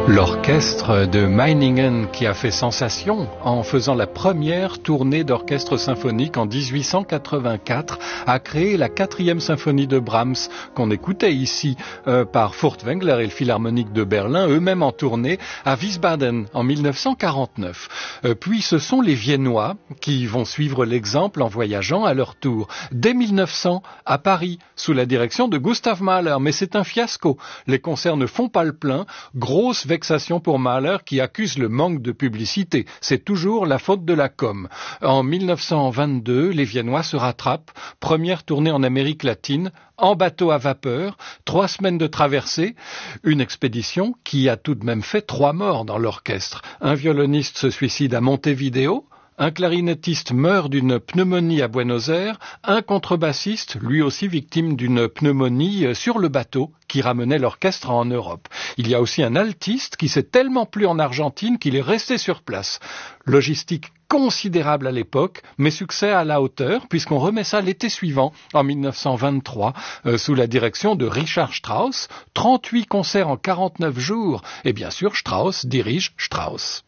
L'orchestre de Meiningen, qui a fait sensation en faisant la première tournée d'orchestre symphonique en 1884, a créé la 4e symphonie de Brahms, qu'on écoutait ici par Furtwängler et le Philharmonique de Berlin, eux-mêmes en tournée à Wiesbaden en 1949. Puis ce sont les Viennois qui vont suivre l'exemple en voyageant à leur tour. Dès 1900, à Paris, sous la direction de Gustav Mahler, mais c'est un fiasco. Les concerts ne font pas le plein, grosse vexation pour Mahler qui accuse le manque de publicité. C'est toujours la faute de la com. En 1922, les Viennois se rattrapent. Première tournée en Amérique latine, en bateau à vapeur, 3 semaines de traversée, une expédition qui a tout de même fait 3 morts dans l'orchestre. Un violoniste se suicide à Montevideo, un clarinettiste meurt d'une pneumonie à Buenos Aires, un contrebassiste, lui aussi victime d'une pneumonie sur le bateau qui ramenait l'orchestre en Europe. Il y a aussi un altiste qui s'est tellement plu en Argentine qu'il est resté sur place. Logistique considérable à l'époque, mais succès à la hauteur, puisqu'on remet ça l'été suivant, en 1923, sous la direction de Richard Strauss. 38 concerts en 49 jours, et bien sûr Strauss dirige Strauss.